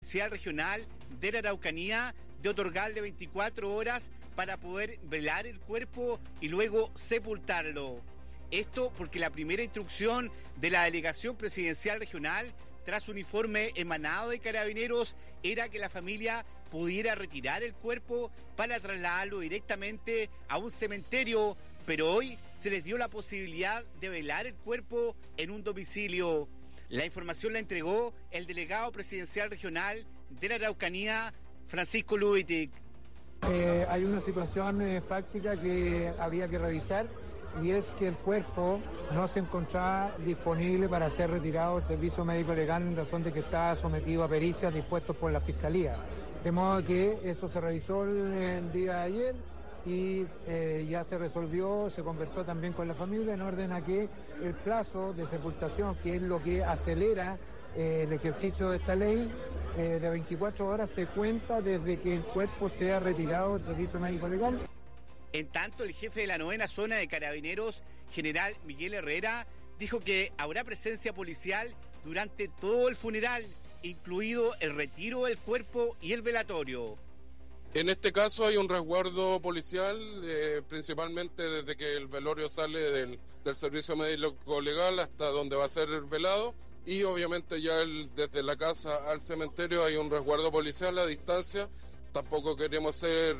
Presidencial Regional de la Araucanía de otorgarle 24 horas para poder velar el cuerpo y luego sepultarlo. Esto porque la primera instrucción de la Delegación Presidencial Regional, tras un informe emanado de Carabineros, era que la familia pudiera retirar el cuerpo para trasladarlo directamente a un cementerio, pero hoy se les dio la posibilidad de velar el cuerpo en un domicilio. La información la entregó el delegado presidencial regional de la Araucanía, Francisco Lubitic. Hay una situación fáctica que habría que revisar, y es que el cuerpo no se encontraba disponible para ser retirado del servicio médico legal en razón de que está sometido a pericias dispuestos por la Fiscalía. De modo que eso se revisó el día de ayer y ya se resolvió, se conversó también con la familia en orden a que el plazo de sepultación, que es lo que acelera el ejercicio de esta ley, de 24 horas se cuenta desde que el cuerpo sea retirado del servicio médico legal. En tanto, el jefe de la 9ª Zona de Carabineros, general Miguel Herrera, dijo que habrá presencia policial durante todo el funeral, incluido el retiro del cuerpo y el velatorio. En este caso hay un resguardo policial, principalmente desde que el velorio sale del servicio médico legal hasta donde va a ser velado, y obviamente ya desde la casa al cementerio hay un resguardo policial a distancia. Tampoco queremos ser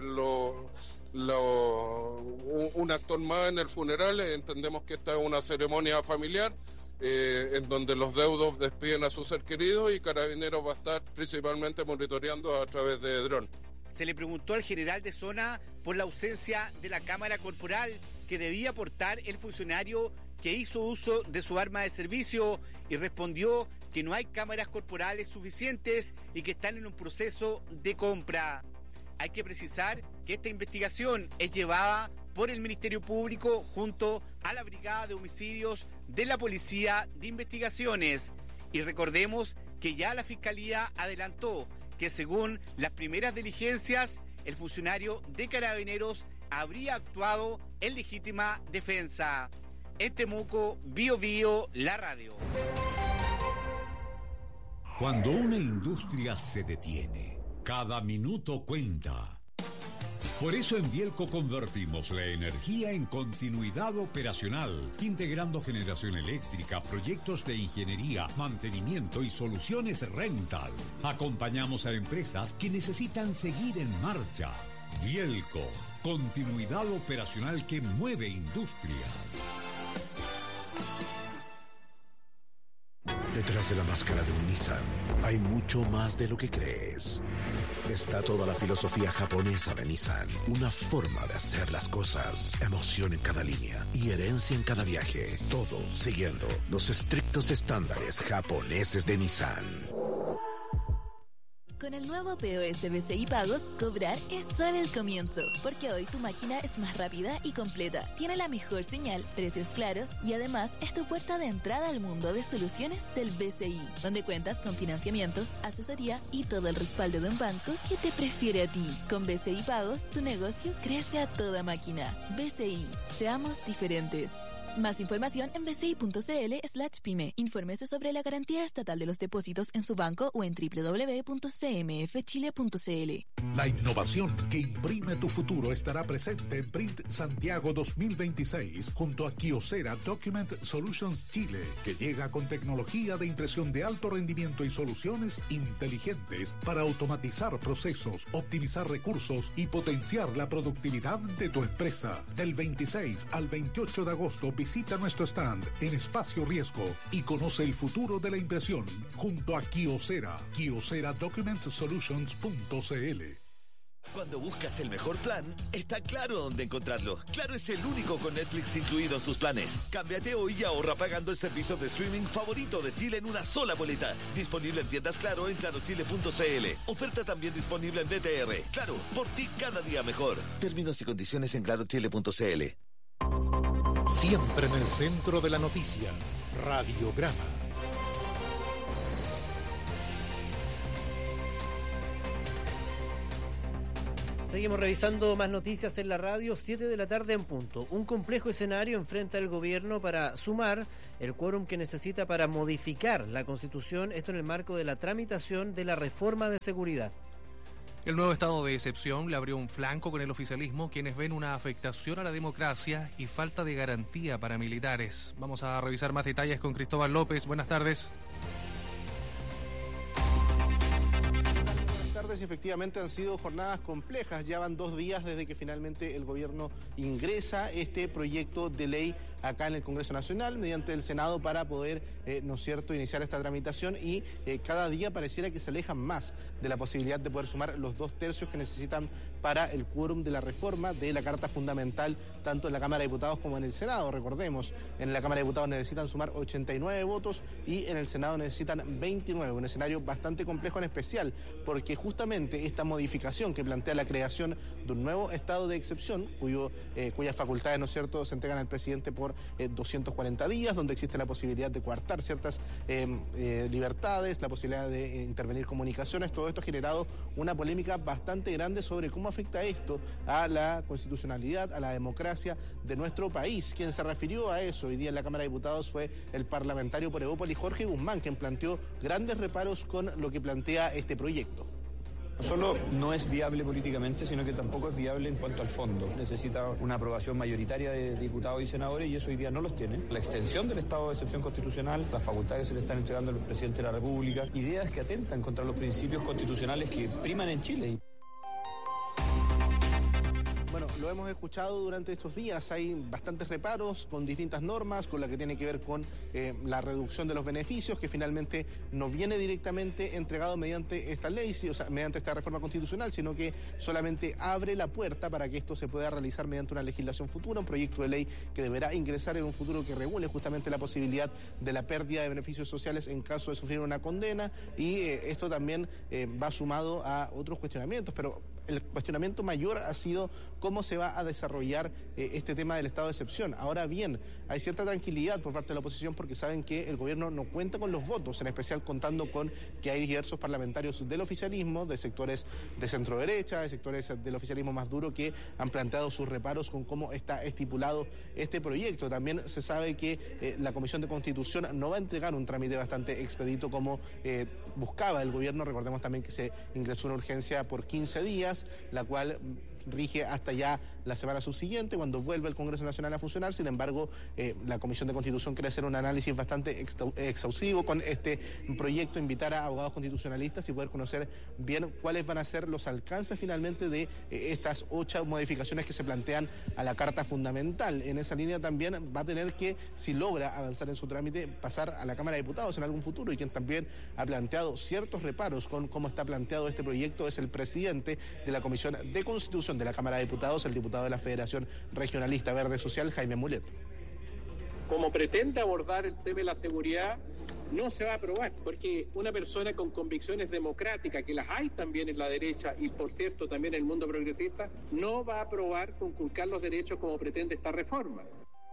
un actor más en el funeral. Entendemos que esta es una ceremonia familiar en donde los deudos despiden a su ser querido, y Carabineros va a estar principalmente monitoreando a través de dron. Se le preguntó al general de zona por la ausencia de la cámara corporal que debía portar el funcionario que hizo uso de su arma de servicio, y respondió que no hay cámaras corporales suficientes y que están en un proceso de compra. Hay que precisar que esta investigación es llevada por el Ministerio Público junto a la Brigada de Homicidios de la Policía de Investigaciones. Y recordemos que ya la Fiscalía adelantó que según las primeras diligencias, el funcionario de Carabineros habría actuado en legítima defensa. En Temuco, Bio Bio, la radio. Cuando una industria se detiene, cada minuto cuenta. Por eso en Bielco convertimos la energía en continuidad operacional, integrando generación eléctrica, proyectos de ingeniería, mantenimiento y soluciones rental. Acompañamos a empresas que necesitan seguir en marcha. Bielco, continuidad operacional que mueve industrias. Detrás de la máscara de un Nissan hay mucho más de lo que crees. Está toda la filosofía japonesa de Nissan, una forma de hacer las cosas, emoción en cada línea y herencia en cada viaje, todo siguiendo los estrictos estándares japoneses de Nissan. Con el nuevo POS BCI Pagos, cobrar es solo el comienzo, porque hoy tu máquina es más rápida y completa, tiene la mejor señal, precios claros y además es tu puerta de entrada al mundo de soluciones del BCI, donde cuentas con financiamiento, asesoría y todo el respaldo de un banco que te prefiere a ti. Con BCI Pagos, tu negocio crece a toda máquina. BCI, seamos diferentes. Más información en bci.cl/pyme. Infórmese sobre la garantía estatal de los depósitos en su banco o en www.cmfchile.cl. La innovación que imprime tu futuro estará presente en Print Santiago 2026 junto a Kyocera Document Solutions Chile, que llega con tecnología de impresión de alto rendimiento y soluciones inteligentes para automatizar procesos, optimizar recursos y potenciar la productividad de tu empresa. Del 26 al 28 de agosto visita nuestro stand en Espacio Riesgo y conoce el futuro de la impresión junto a Kyocera, KyoceraDocumentSolutions.cl. Cuando buscas el mejor plan, está Claro dónde encontrarlo. Claro es el único con Netflix incluido en sus planes. Cámbiate hoy y ahorra pagando el servicio de streaming favorito de Chile en una sola boleta. Disponible en tiendas Claro en clarochile.cl. Oferta también disponible en BTR. Claro, por ti cada día mejor. Términos y condiciones en clarochile.cl. Siempre en el centro de la noticia. Radiograma. Seguimos revisando más noticias en la radio, 7 de la tarde en punto. Un complejo escenario enfrenta al gobierno para sumar el quórum que necesita para modificar la Constitución, esto en el marco de la tramitación de la reforma de seguridad. El nuevo estado de excepción le abrió un flanco con el oficialismo, quienes ven una afectación a la democracia y falta de garantía para militares. Vamos a revisar más detalles con Cristóbal López. Buenas tardes. Efectivamente han sido jornadas complejas, ya van 2 días desde que finalmente el gobierno ingresa este proyecto de ley acá en el Congreso Nacional mediante el Senado para poder, ¿no es cierto?, iniciar esta tramitación y cada día pareciera que se alejan más de la posibilidad de poder sumar los 2/3 que necesitan para el quórum de la reforma de la Carta Fundamental, tanto en la Cámara de Diputados como en el Senado. Recordemos, en la Cámara de Diputados necesitan sumar 89 votos y en el Senado necesitan 29, un escenario bastante complejo en especial, porque justamente esta modificación que plantea la creación de un nuevo estado de excepción, cuyas facultades, ¿no es cierto?, se entregan al presidente por 240 días, donde existe la posibilidad de coartar ciertas libertades, la posibilidad de intervenir comunicaciones. Todo esto ha generado una polémica bastante grande sobre cómo afecta esto a la constitucionalidad, a la democracia de nuestro país. Quien se refirió a eso hoy día en la Cámara de Diputados fue el parlamentario por Evópolis, Jorge Guzmán, quien planteó grandes reparos con lo que plantea este proyecto. No solo no es viable políticamente, sino que tampoco es viable en cuanto al fondo. Necesita una aprobación mayoritaria de diputados y senadores y eso hoy día no los tiene. La extensión del estado de excepción constitucional, las facultades que se le están entregando al presidente de la República, ideas que atentan contra los principios constitucionales que priman en Chile. Bueno, lo hemos escuchado durante estos días, hay bastantes reparos con distintas normas, con la que tiene que ver con la reducción de los beneficios, que finalmente no viene directamente entregado mediante esta ley, o sea, mediante esta reforma constitucional, sino que solamente abre la puerta para que esto se pueda realizar mediante una legislación futura, un proyecto de ley que deberá ingresar en un futuro que regule justamente la posibilidad de la pérdida de beneficios sociales en caso de sufrir una condena, y esto también va sumado a otros cuestionamientos, pero el cuestionamiento mayor ha sido cómo se va a desarrollar este tema del estado de excepción. Ahora bien, hay cierta tranquilidad por parte de la oposición porque saben que el gobierno no cuenta con los votos, en especial contando con que hay diversos parlamentarios del oficialismo, de sectores de centro derecha, de sectores del oficialismo más duro, que han planteado sus reparos con cómo está estipulado este proyecto. También se sabe que la Comisión de Constitución no va a entregar un trámite bastante expedito como buscaba el gobierno. Recordemos también que se ingresó una urgencia por 15 días, la cual rige hasta ya la semana subsiguiente, cuando vuelve el Congreso Nacional a funcionar. Sin embargo, la Comisión de Constitución quiere hacer un análisis bastante exhaustivo con este proyecto, invitar a abogados constitucionalistas y poder conocer bien cuáles van a ser los alcances finalmente de estas 8 modificaciones que se plantean a la Carta Fundamental. En esa línea también va a tener que, si logra avanzar en su trámite, pasar a la Cámara de Diputados en algún futuro, y quien también ha planteado ciertos reparos con cómo está planteado este proyecto es el presidente de la Comisión de Constitución de la Cámara de Diputados, el diputado de la Federación Regionalista Verde Social, Jaime Mulet. Como pretende abordar el tema de la seguridad, no se va a aprobar, porque una persona con convicciones democráticas, que las hay también en la derecha y por cierto también en el mundo progresista, no va a aprobar conculcar los derechos como pretende esta reforma.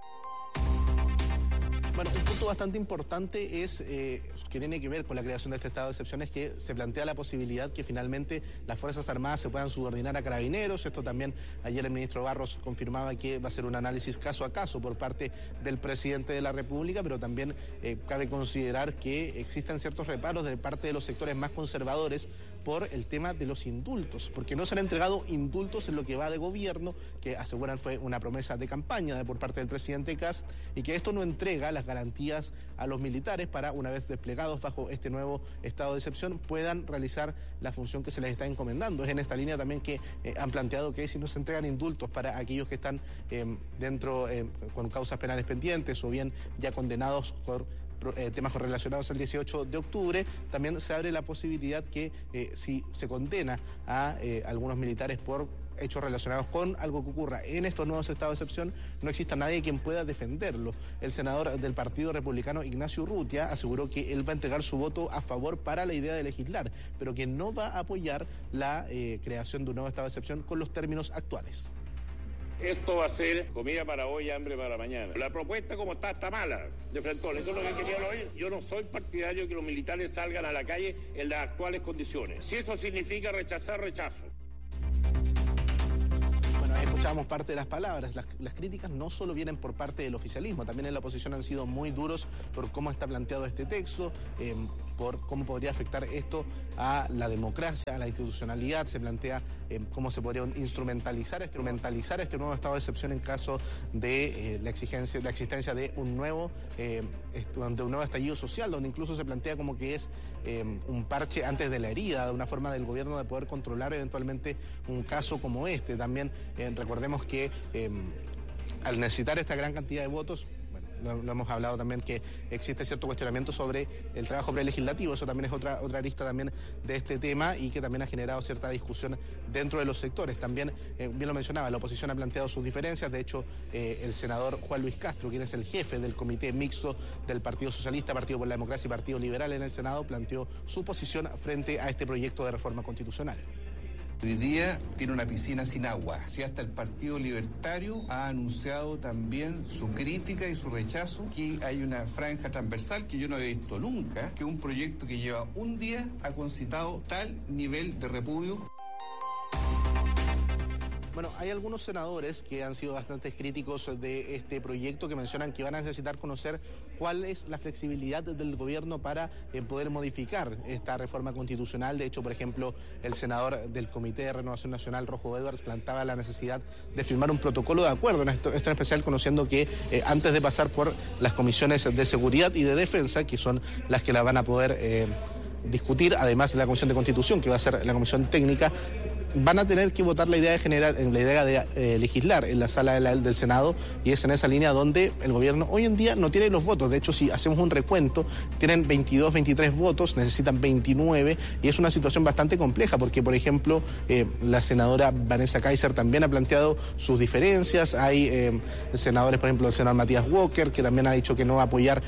Bueno, un punto bastante importante es que tiene que ver con la creación de este estado de excepción, es que se plantea la posibilidad que finalmente las Fuerzas Armadas se puedan subordinar a carabineros. Esto también ayer el ministro Barros confirmaba que va a ser un análisis caso a caso por parte del presidente de la República, pero también cabe considerar que existen ciertos reparos de parte de los sectores más conservadores por el tema de los indultos, porque no se han entregado indultos en lo que va de gobierno, que aseguran fue una promesa de campaña por parte del presidente Kast, y que esto no entrega las garantías a los militares para, una vez desplegados bajo este nuevo estado de excepción, puedan realizar la función que se les está encomendando. Es en esta línea también que han planteado que si no se entregan indultos para aquellos que están con causas penales pendientes o bien ya condenados por temas relacionados al 18 de octubre, también se abre la posibilidad que si se condena a algunos militares por hechos relacionados con algo que ocurra en estos nuevos estados de excepción, no exista nadie quien pueda defenderlo. El senador del Partido Republicano, Ignacio Urrutia, aseguró que él va a entregar su voto a favor para la idea de legislar, pero que no va a apoyar la creación de un nuevo estado de excepción con los términos actuales. Esto va a ser comida para hoy, hambre para mañana. La propuesta como está mala de Frentón. Eso es lo que quería oír. Yo no soy partidario de que los militares salgan a la calle en las actuales condiciones. Si eso significa rechazar, rechazo. Escuchábamos parte de las palabras. Las críticas no solo vienen por parte del oficialismo, también en la oposición han sido muy duros por cómo está planteado este texto, por cómo podría afectar esto a la democracia, a la institucionalidad. Se plantea cómo se podría instrumentalizar este nuevo estado de excepción en caso de la existencia de un nuevo estallido social, donde incluso se plantea como que es un parche antes de la herida, de una forma del gobierno de poder controlar eventualmente un caso como este. También recordemos que al necesitar esta gran cantidad de votos, lo hemos hablado también, que existe cierto cuestionamiento sobre el trabajo prelegislativo. Eso también es otra arista también de este tema y que también ha generado cierta discusión dentro de los sectores. También, bien lo mencionaba, la oposición ha planteado sus diferencias. De hecho, el senador Juan Luis Castro, quien es el jefe del comité mixto del Partido Socialista, Partido por la Democracia y Partido Liberal en el Senado, planteó su posición frente a este proyecto de reforma constitucional. Hoy día tiene una piscina sin agua. Si hasta el Partido Libertario ha anunciado también su crítica y su rechazo. Aquí hay una franja transversal que yo no había visto nunca, que un proyecto que lleva un día ha concitado tal nivel de repudio. Bueno, hay algunos senadores que han sido bastante críticos de este proyecto, que mencionan que van a necesitar conocer cuál es la flexibilidad del gobierno para poder modificar esta reforma constitucional. De hecho, por ejemplo, el senador del Comité de Renovación Nacional, Rojo Edwards, planteaba la necesidad de firmar un protocolo de acuerdo, esto en especial conociendo que antes de pasar por las comisiones de seguridad y de defensa, que son las que la van a poder discutir, además de la Comisión de Constitución, que va a ser la comisión técnica, van a tener que votar la idea de legislar en la sala del Senado, y es en esa línea donde el gobierno hoy en día no tiene los votos. De hecho, si hacemos un recuento, tienen 22, 23 votos, necesitan 29, y es una situación bastante compleja porque, por ejemplo, la senadora Vanessa Kaiser también ha planteado sus diferencias. Hay senadores, por ejemplo, el senador Matías Walker, que también ha dicho que no va a apoyar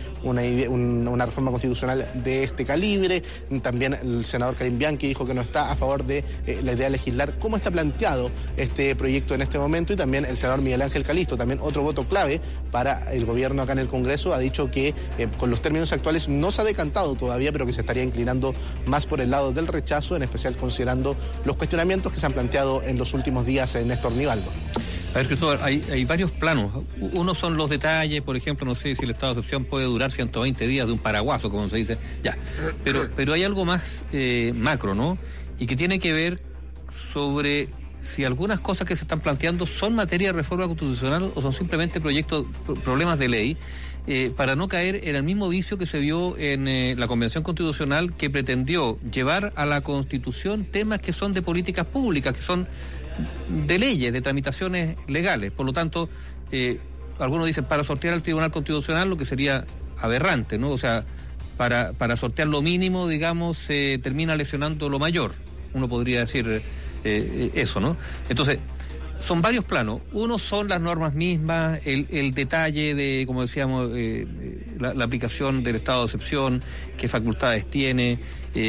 una reforma constitucional de este calibre. También el senador Karim Bianchi dijo que no está a favor de la idea de legislar cómo está planteado este proyecto en este momento. Y también el senador Miguel Ángel Calisto, también otro voto clave para el gobierno acá en el Congreso, ha dicho que con los términos actuales no se ha decantado todavía, pero que se estaría inclinando más por el lado del rechazo, en especial considerando los cuestionamientos que se han planteado en los últimos días en Néstor Nivaldo. A ver, Cristóbal, hay varios planos. Uno son los detalles, por ejemplo, no sé si el estado de excepción puede durar 120 días de un paraguaso, como se dice, ya. Pero hay algo más macro, ¿no? Y que tiene que ver sobre si algunas cosas que se están planteando son materia de reforma constitucional o son simplemente problemas de ley, para no caer en el mismo vicio que se vio en la Convención Constitucional, que pretendió llevar a la Constitución temas que son de políticas públicas, que son de leyes, de tramitaciones legales. Por lo tanto, algunos dicen para sortear al Tribunal Constitucional, lo que sería aberrante, ¿no? O sea, para sortear lo mínimo, digamos, se termina lesionando lo mayor. Uno podría decir eso, ¿no? Entonces, son varios planos. Uno son las normas mismas, el detalle de, como decíamos, la aplicación del estado de excepción, qué facultades tiene,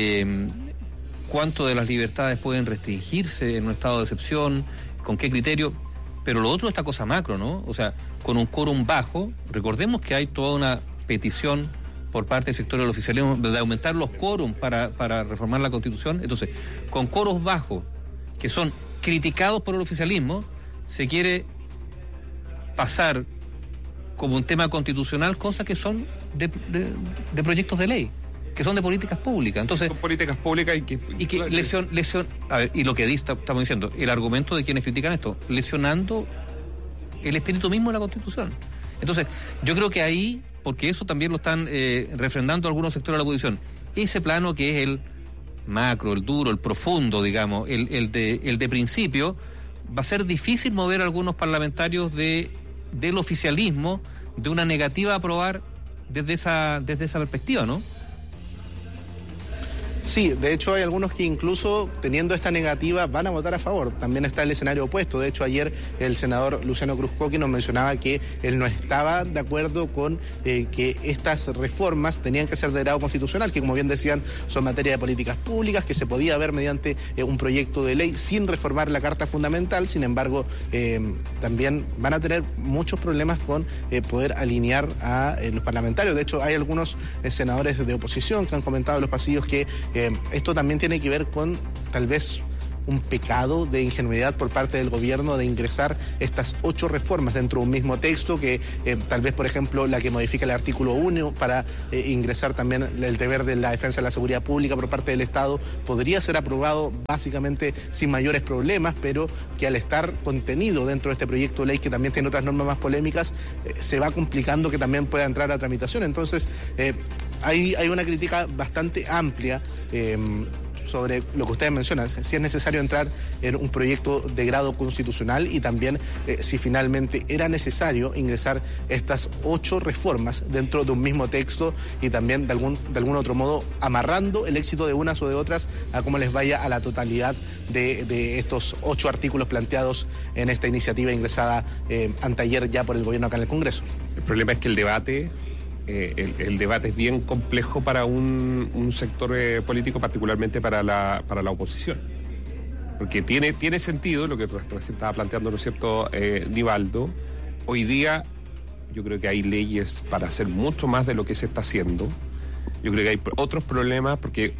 cuánto de las libertades pueden restringirse en un estado de excepción, con qué criterio. Pero lo otro es esta cosa macro, ¿no? O sea, con un quórum bajo, recordemos que hay toda una petición por parte del sector del oficialismo de aumentar los quórums para reformar la Constitución. Entonces, con quórums bajos, que son criticados por el oficialismo, se quiere pasar como un tema constitucional cosas que son de proyectos de ley, que son de políticas públicas. Entonces, son políticas públicas y que lesión. A ver, y lo que estamos diciendo, el argumento de quienes critican esto, lesionando el espíritu mismo de la Constitución. Entonces, yo creo que ahí, porque eso también lo están refrendando algunos sectores de la oposición, ese plano que es el macro, el duro, el profundo, digamos, el de principio, va a ser difícil mover a algunos parlamentarios del oficialismo de una negativa a aprobar desde esa perspectiva, ¿no? Sí, de hecho hay algunos que incluso teniendo esta negativa van a votar a favor. También está el escenario opuesto. De hecho, ayer el senador Luciano Cruzcoque nos mencionaba que él no estaba de acuerdo con que estas reformas tenían que ser de grado constitucional, que como bien decían son materia de políticas públicas, que se podía ver mediante un proyecto de ley sin reformar la Carta Fundamental. Sin embargo, también van a tener muchos problemas con poder alinear a los parlamentarios. De hecho, hay algunos senadores de oposición que han comentado en los pasillos que esto también tiene que ver con tal vez un pecado de ingenuidad por parte del gobierno de ingresar estas 8 reformas dentro de un mismo texto, que tal vez, por ejemplo, la que modifica el artículo 1 para ingresar también el deber de la defensa de la seguridad pública por parte del Estado, podría ser aprobado básicamente sin mayores problemas, pero que al estar contenido dentro de este proyecto de ley, que también tiene otras normas más polémicas, se va complicando que también pueda entrar a tramitación. Entonces, hay una crítica bastante amplia sobre lo que ustedes mencionan, si es necesario entrar en un proyecto de grado constitucional y también si finalmente era necesario ingresar estas 8 reformas dentro de un mismo texto y también de algún otro modo amarrando el éxito de unas o de otras a cómo les vaya a la totalidad de estos 8 artículos planteados en esta iniciativa ingresada anteayer ya por el gobierno acá en el Congreso. El problema es que el debate es bien complejo para un sector político, particularmente para la oposición. Porque tiene sentido lo que recién estaba planteando, ¿no es cierto, Nivaldo? Hoy día yo creo que hay leyes para hacer mucho más de lo que se está haciendo. Yo creo que hay otros problemas, porque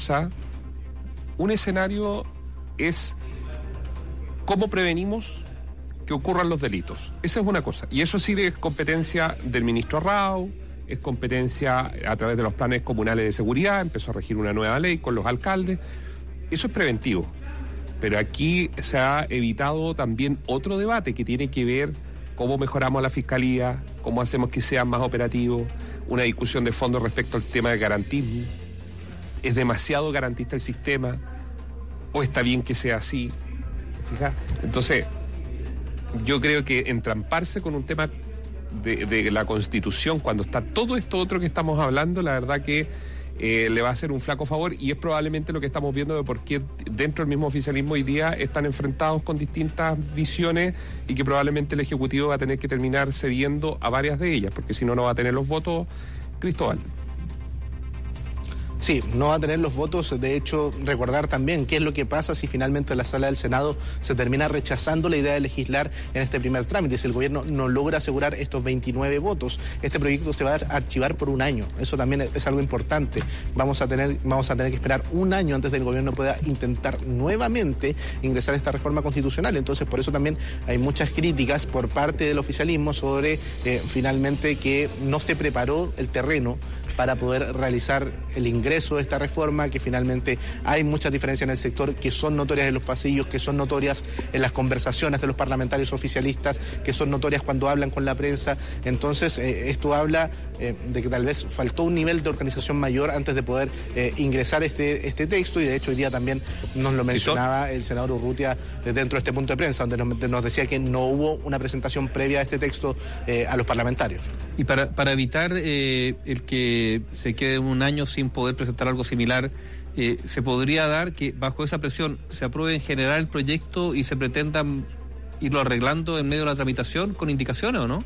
un escenario es cómo prevenimos que ocurran los delitos. Esa es una cosa. Y eso sí es competencia del ministro Rao, es competencia a través de los planes comunales de seguridad, empezó a regir una nueva ley con los alcaldes. Eso es preventivo. Pero aquí se ha evitado también otro debate que tiene que ver cómo mejoramos la fiscalía, cómo hacemos que sean más operativos, una discusión de fondo respecto al tema del garantismo. ¿Es demasiado garantista el sistema? ¿O está bien que sea así? ¿Fija? Entonces, yo creo que entramparse con un tema de la Constitución cuando está todo esto otro que estamos hablando, la verdad que le va a hacer un flaco favor, y es probablemente lo que estamos viendo de por qué dentro del mismo oficialismo hoy día están enfrentados con distintas visiones y que probablemente el Ejecutivo va a tener que terminar cediendo a varias de ellas, porque si no, no va a tener los votos. Cristóbal. Sí, no va a tener los votos. De hecho, recordar también qué es lo que pasa si finalmente la sala del Senado se termina rechazando la idea de legislar en este primer trámite. Si el gobierno no logra asegurar estos 29 votos, este proyecto se va a archivar por un año. Eso también es algo importante. Vamos a tener que esperar un año antes de que el gobierno pueda intentar nuevamente ingresar a esta reforma constitucional. Entonces, por eso también hay muchas críticas por parte del oficialismo sobre finalmente que no se preparó el terreno para poder realizar el ingreso de esta reforma, que finalmente hay muchas diferencias en el sector que son notorias en los pasillos, que son notorias en las conversaciones de los parlamentarios oficialistas, que son notorias cuando hablan con la prensa. Entonces, esto habla de que tal vez faltó un nivel de organización mayor antes de poder ingresar este texto, y de hecho hoy día también nos lo mencionaba el senador Urrutia dentro de este punto de prensa, donde nos decía que no hubo una presentación previa a este texto a los parlamentarios. Y para evitar el que se quede un año sin poder presentar algo similar, ¿se podría dar que bajo esa presión se apruebe en general el proyecto y se pretendan irlo arreglando en medio de la tramitación con indicaciones o no?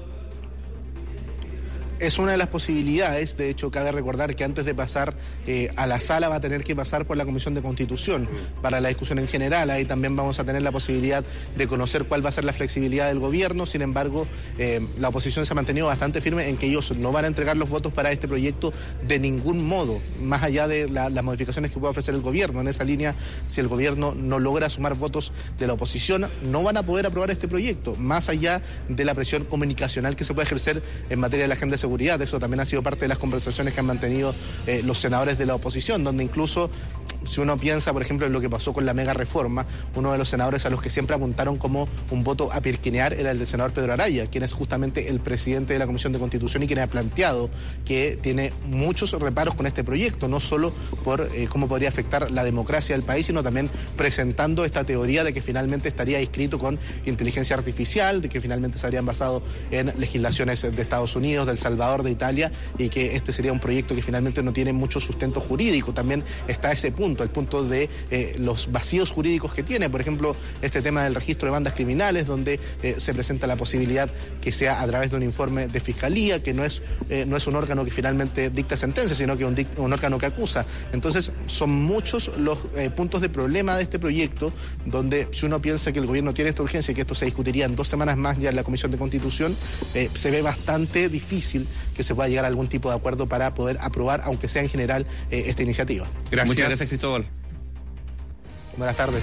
Es una de las posibilidades. De hecho, cabe recordar que antes de pasar a la sala va a tener que pasar por la Comisión de Constitución para la discusión en general. Ahí también vamos a tener la posibilidad de conocer cuál va a ser la flexibilidad del gobierno. Sin embargo, la oposición se ha mantenido bastante firme en que ellos no van a entregar los votos para este proyecto de ningún modo, más allá de las modificaciones que pueda ofrecer el gobierno. En esa línea, si el gobierno no logra sumar votos de la oposición, no van a poder aprobar este proyecto, más allá de la presión comunicacional que se puede ejercer en materia de la agenda de seguridad. Eso también ha sido parte de las conversaciones que han mantenido los senadores de la oposición, donde incluso, si uno piensa, por ejemplo, en lo que pasó con la mega reforma, uno de los senadores a los que siempre apuntaron como un voto a pirquinear era el del senador Pedro Araya, quien es justamente el presidente de la Comisión de Constitución y quien ha planteado que tiene muchos reparos con este proyecto, no solo por cómo podría afectar la democracia del país, sino también presentando esta teoría de que finalmente estaría inscrito con inteligencia artificial, de que finalmente se habrían basado en legislaciones de Estados Unidos, de El Salvador, de Italia, y que este sería un proyecto que finalmente no tiene mucho sustento jurídico. También está ese punto, el punto de los vacíos jurídicos que tiene. Por ejemplo, este tema del registro de bandas criminales, donde se presenta la posibilidad que sea a través de un informe de fiscalía, que no es un órgano que finalmente dicta sentencia, sino que un órgano que acusa. Entonces, son muchos los puntos de problema de este proyecto, donde si uno piensa que el gobierno tiene esta urgencia y que esto se discutiría en 2 semanas más ya en la Comisión de Constitución, se ve bastante difícil que se pueda llegar a algún tipo de acuerdo para poder aprobar, aunque sea en general, esta iniciativa. Muchas gracias, Cristóbal. Buenas tardes.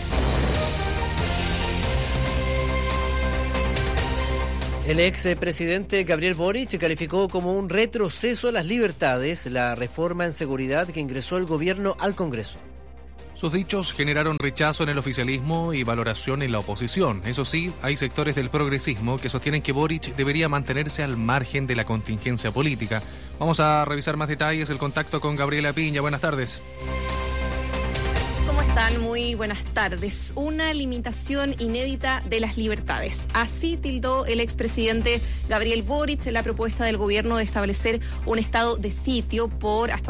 El expresidente Gabriel Boric calificó como un retroceso a las libertades la reforma en seguridad que ingresó el gobierno al Congreso. Sus dichos generaron rechazo en el oficialismo y valoración en la oposición. Eso sí, hay sectores del progresismo que sostienen que Boric debería mantenerse al margen de la contingencia política. Vamos a revisar más detalles, el contacto con Gabriela Piña. Buenas tardes. ¿Cómo están? Muy buenas tardes. Una limitación inédita de las libertades. Así tildó el expresidente Gabriel Boric en la propuesta del gobierno de establecer un estado de sitio por hasta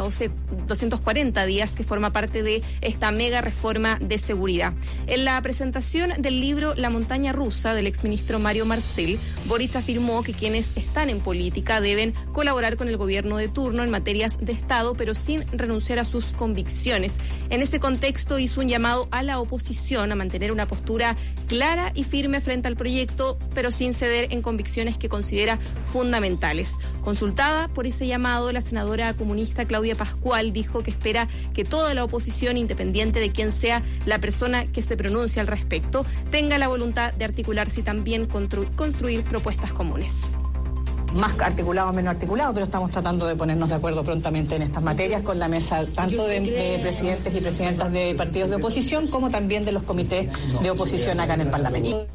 240 días que forma parte de esta mega reforma de seguridad. En la presentación del libro La montaña rusa del exministro Mario Marcel, Boric afirmó que quienes están en política deben colaborar con el gobierno de turno en materias de Estado, pero sin renunciar a sus convicciones. En ese contexto hizo un llamado a la oposición a mantener una postura clara y firme frente al proyecto, pero sin ceder en convicciones que considera fundamentales. Consultada por ese llamado, la senadora comunista Claudia Pascual dijo que espera que toda la oposición, independiente de quién sea la persona que se pronuncie al respecto, tenga la voluntad de articularse y también construir propuestas comunes. Más articulado o menos articulado, pero estamos tratando de ponernos de acuerdo prontamente en estas materias con la mesa tanto de presidentes y presidentas de partidos de oposición como también de los comités de oposición acá en el Parlamento.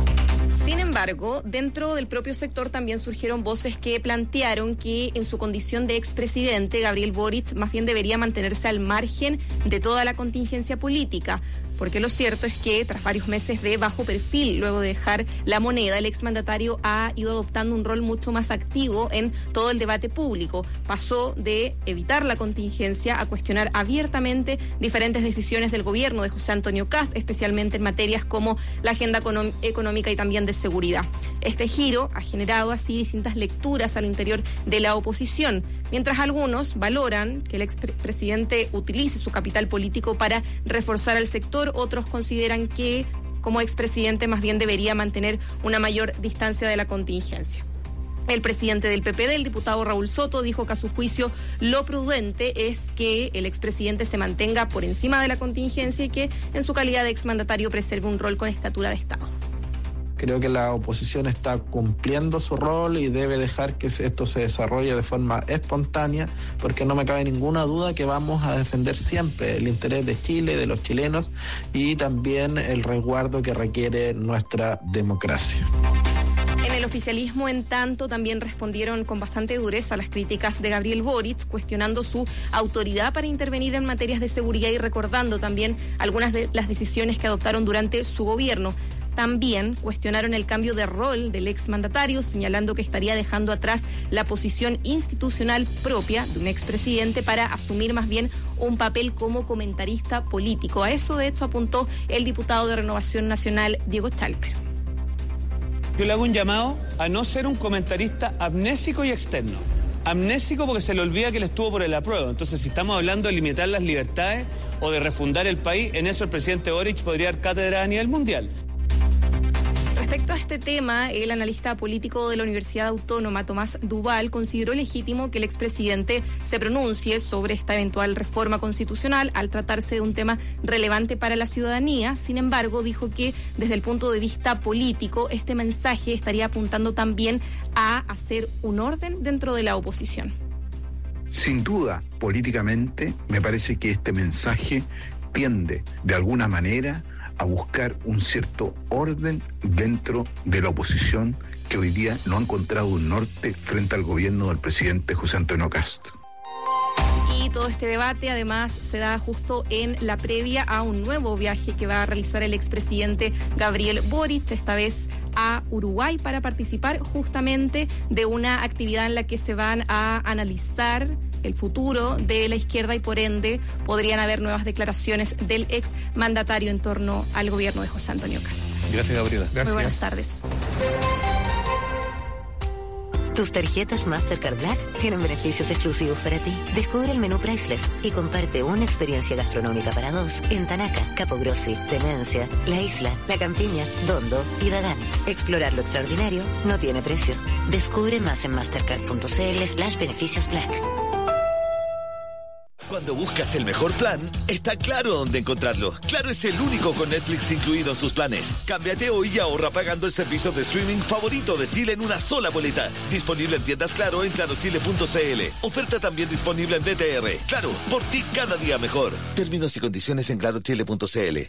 Sin embargo, dentro del propio sector también surgieron voces que plantearon que en su condición de expresidente, Gabriel Boric más bien debería mantenerse al margen de toda la contingencia política. Porque lo cierto es que tras varios meses de bajo perfil, luego de dejar la moneda, el exmandatario ha ido adoptando un rol mucho más activo en todo el debate público. Pasó de evitar la contingencia a cuestionar abiertamente diferentes decisiones del gobierno de José Antonio Kast, especialmente en materias como la agenda económica y también de seguridad. Este giro ha generado así distintas lecturas al interior de la oposición, mientras algunos valoran que el expresidente utilice su capital político para reforzar al sector. Otros consideran que como expresidente más bien debería mantener una mayor distancia de la contingencia. El presidente del PPD, el diputado Raúl Soto, dijo que a su juicio lo prudente es que el expresidente se mantenga por encima de la contingencia y que en su calidad de exmandatario preserve un rol con estatura de Estado. Creo que la oposición está cumpliendo su rol y debe dejar que esto se desarrolle de forma espontánea, porque no me cabe ninguna duda que vamos a defender siempre el interés de Chile, de los chilenos y también el resguardo que requiere nuestra democracia. En el oficialismo, en tanto, también respondieron con bastante dureza a las críticas de Gabriel Boric, cuestionando su autoridad para intervenir en materias de seguridad y recordando también algunas de las decisiones que adoptaron durante su gobierno. También cuestionaron el cambio de rol del exmandatario, señalando que estaría dejando atrás la posición institucional propia de un expresidente para asumir más bien un papel como comentarista político. A eso, de hecho, apuntó el diputado de Renovación Nacional, Diego Chalper. Yo le hago un llamado a no ser un comentarista amnésico y externo. Amnésico porque se le olvida que él estuvo por el apruebo. Entonces, si estamos hablando de limitar las libertades o de refundar el país, en eso el presidente Boric podría dar cátedra a nivel mundial. Respecto a este tema, el analista político de la Universidad Autónoma, Tomás Duval, consideró legítimo que el expresidente se pronuncie sobre esta eventual reforma constitucional al tratarse de un tema relevante para la ciudadanía. Sin embargo, dijo que desde el punto de vista político, este mensaje estaría apuntando también a hacer un orden dentro de la oposición. Sin duda, políticamente, me parece que este mensaje tiende, de alguna manera, a buscar un cierto orden dentro de la oposición que hoy día no ha encontrado un norte frente al gobierno del presidente José Antonio Kast. Y todo este debate además se da justo en la previa a un nuevo viaje que va a realizar el expresidente Gabriel Boric, esta vez a Uruguay, para participar justamente de una actividad en la que se van a analizar el futuro de la izquierda y por ende podrían haber nuevas declaraciones del ex mandatario en torno al gobierno de José Antonio Kast. Gracias, Gabriela. Muy buenas tardes. Tus tarjetas Mastercard Black tienen beneficios exclusivos para ti. Descubre el menú Priceless y comparte una experiencia gastronómica para dos en Tanaca, Capogrossi, Demencia, La Isla, La Campiña, Dondo y Dagán. Explorar lo extraordinario no tiene precio. Descubre más en mastercard.cl/beneficios Black. Cuando Cuando buscas el mejor plan, está claro dónde encontrarlo. Claro es el único con Netflix incluido en sus planes. Cámbiate hoy y ahorra pagando el servicio de streaming favorito de Chile en una sola boleta. Disponible en tiendas Claro en clarochile.cl. Oferta también disponible en BTR. Claro, por ti cada día mejor. Términos y condiciones en clarochile.cl.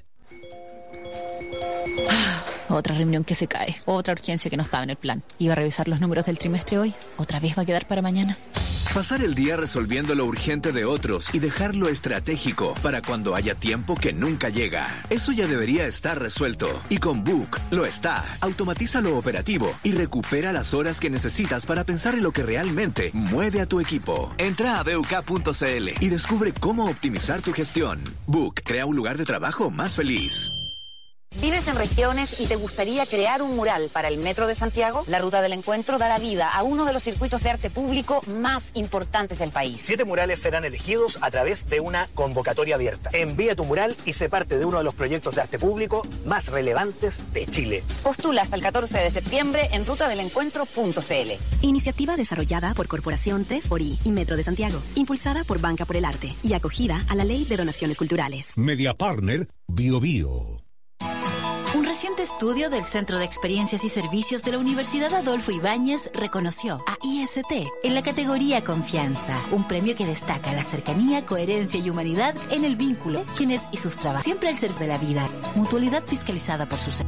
Otra reunión que se cae, otra urgencia que no estaba en el plan. Iba a revisar los números del trimestre hoy, otra vez va a quedar para mañana. Pasar el día resolviendo lo urgente de otros y dejar lo estratégico para cuando haya tiempo que nunca llega. Eso ya debería estar resuelto. Y con Book lo está. Automatiza lo operativo y recupera las horas que necesitas para pensar en lo que realmente mueve a tu equipo. Entra a BUK.cl y descubre cómo optimizar tu gestión. Book crea un lugar de trabajo más feliz. ¿Vives en regiones y te gustaría crear un mural para el Metro de Santiago? La Ruta del Encuentro dará vida a uno de los circuitos de arte público más importantes del país. 7 murales serán elegidos a través de una convocatoria abierta. Envía tu mural y sé parte de uno de los proyectos de arte público más relevantes de Chile. Postula hasta el 14 de septiembre en rutadelencuentro.cl. Iniciativa desarrollada por Corporación 3xI y Metro de Santiago, impulsada por Banca por el Arte y acogida a la Ley de Donaciones Culturales. Media Partner Bio Bio. Un reciente estudio del Centro de Experiencias y Servicios de la Universidad Adolfo Ibáñez reconoció a IST en la categoría Confianza, un premio que destaca la cercanía, coherencia y humanidad en el vínculo, quienes y sus trabajos, siempre al servicio de la vida. Mutualidad fiscalizada por su...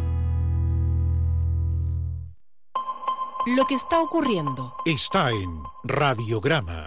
Lo que está ocurriendo está en Radiograma.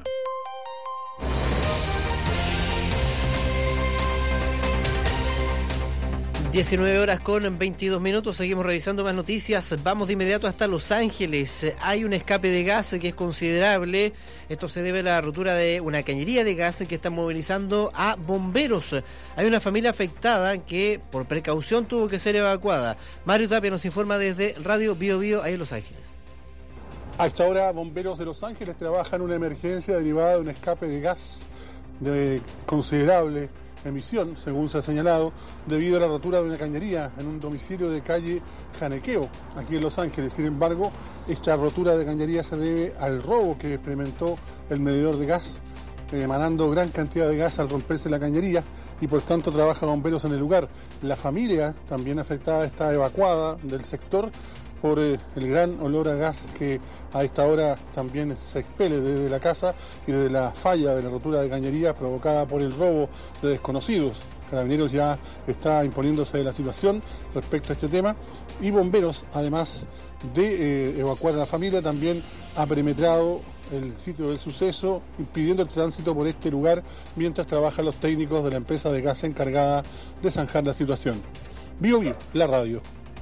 19 horas con 22 minutos, seguimos revisando más noticias. Vamos de inmediato hasta Los Ángeles. Hay un escape de gas que es considerable. Esto se debe a la rotura de una cañería de gas que está movilizando a bomberos. Hay una familia afectada que por precaución tuvo que ser evacuada. Mario Tapia nos informa desde Radio Bio Bio, ahí en Los Ángeles. A esta hora, bomberos de Los Ángeles trabajan en una emergencia derivada de un escape de gas de considerable emisión, según se ha señalado, debido a la rotura de una cañería en un domicilio de calle Janequeo, aquí en Los Ángeles. Sin embargo, esta rotura de cañería se debe al robo que experimentó el medidor de gas, emanando gran cantidad de gas al romperse la cañería, y por tanto trabaja bomberos en el lugar. La familia, también afectada, está evacuada del sector por el gran olor a gas que a esta hora también se expele desde la casa y desde la falla de la rotura de cañería provocada por el robo de desconocidos. Carabineros ya está imponiéndose de la situación respecto a este tema, y bomberos, además de evacuar a la familia, también ha perimetrado el sitio del suceso, impidiendo el tránsito por este lugar mientras trabajan los técnicos de la empresa de gas encargada de zanjar la situación. Bio Bio, la radio.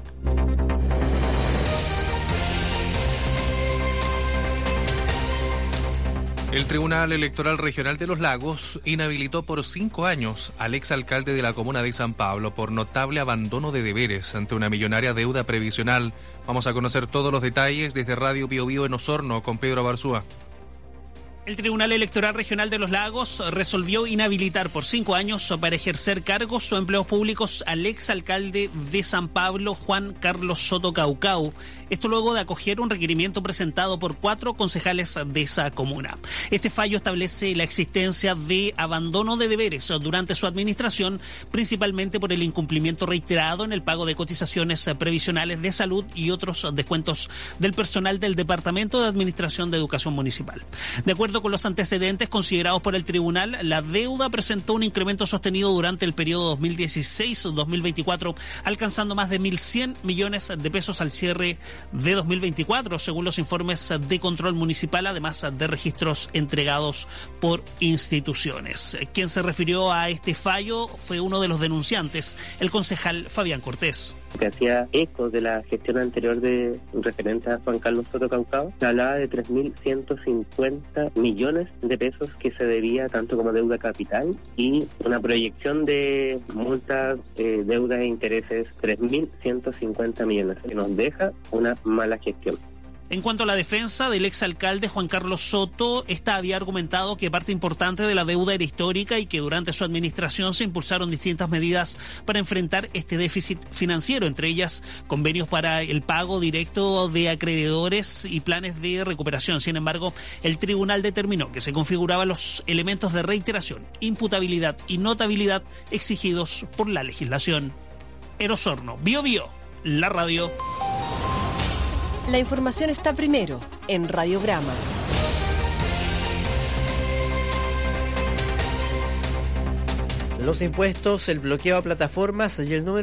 El Tribunal Electoral Regional de Los Lagos inhabilitó por 5 años al exalcalde de la comuna de San Pablo por notable abandono de deberes ante una millonaria deuda previsional. Vamos a conocer todos los detalles desde Radio Bio Bio en Osorno con Pedro Barzúa. El Tribunal Electoral Regional de Los Lagos resolvió inhabilitar por 5 años para ejercer cargos o empleos públicos al exalcalde de San Pablo, Juan Carlos Soto Caucau. Esto luego de acoger un requerimiento presentado por 4 concejales de esa comuna. Este fallo establece la existencia de abandono de deberes durante su administración, principalmente por el incumplimiento reiterado en el pago de cotizaciones previsionales de salud y otros descuentos del personal del Departamento de Administración de Educación Municipal. De acuerdo con los antecedentes considerados por el tribunal, la deuda presentó un incremento sostenido durante el periodo 2016-2024, alcanzando más de 1.100 millones de pesos al cierre de 2024, según los informes de control municipal, además de registros entregados por instituciones. Quien se refirió a este fallo fue uno de los denunciantes, el concejal Fabián Cortés. Que hacía eco de la gestión anterior de referente a Juan Carlos Soto Caucau, se hablaba de 3.150 millones de pesos que se debía tanto como deuda capital y una proyección de multas, deudas e intereses 3.150 millones, que nos deja una mala gestión. En cuanto a la defensa del exalcalde Juan Carlos Soto, esta había argumentado que parte importante de la deuda era histórica y que durante su administración se impulsaron distintas medidas para enfrentar este déficit financiero, entre ellas convenios para el pago directo de acreedores y planes de recuperación. Sin embargo, el tribunal determinó que se configuraban los elementos de reiteración, imputabilidad y notabilidad exigidos por la legislación. Eros Horno, Bio Bio, la radio. La información está primero en Radiograma. Los impuestos, el bloqueo a plataformas y el número